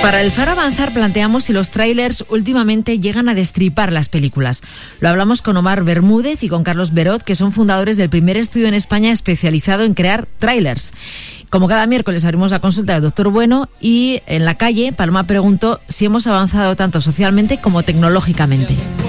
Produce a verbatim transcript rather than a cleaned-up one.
Para el Faro Avanzar planteamos si los tráilers últimamente llegan a destripar las películas. Lo hablamos con Omar Bermúdez y con Carlos Berot, que son fundadores del primer estudio en España especializado en crear tráilers. Como cada miércoles abrimos la consulta del doctor Bueno y en la calle Paloma preguntó si hemos avanzado tanto socialmente como tecnológicamente.